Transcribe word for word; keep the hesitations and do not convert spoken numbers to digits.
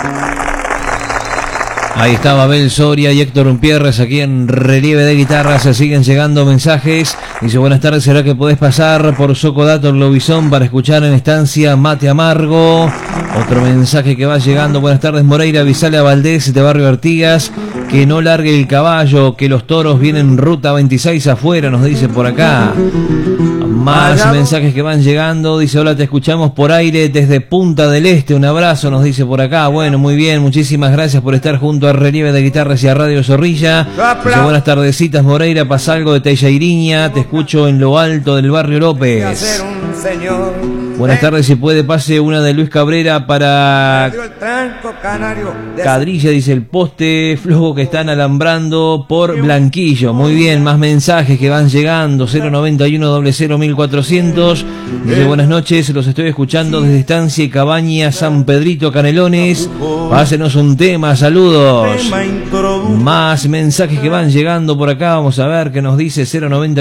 Ahí está Babel Soria y Héctor Umpierres aquí en Relieve de Guitarras. Se siguen llegando mensajes. Dice, buenas tardes, ¿será que podés pasar por Socodato Globizón para escuchar en estancia Mate Amargo? Otro mensaje que va llegando. Buenas tardes, Moreira, avisale a Valdés de Barrio Artigas que no largue el caballo, que los toros vienen ruta veintiséis afuera, nos dice por acá. Más mensajes que van llegando. Dice, hola, te escuchamos por aire desde Punta del Este. Un abrazo, nos dice por acá. Bueno, muy bien, muchísimas gracias por estar junto a Relieve de Guitarras y a Radio Zorrilla. Dice, buenas tardecitas, Moreira, pasa algo de Tellairiña. Te escucho en lo alto del Barrio López. Buenas tardes, si puede pase una de Luis Cabrera para Cadrilla, dice el poste flojo que están alambrando por Blanquillo. Muy bien, más mensajes que van llegando. Cero noventa y uno cero cero mil cuatrocientos. Dice, buenas noches, los estoy escuchando desde Estancia y Cabaña, San Pedrito, Canelones. Pásenos un tema, saludos. Más mensajes que van llegando por acá. Vamos a ver qué nos dice. Cero noventa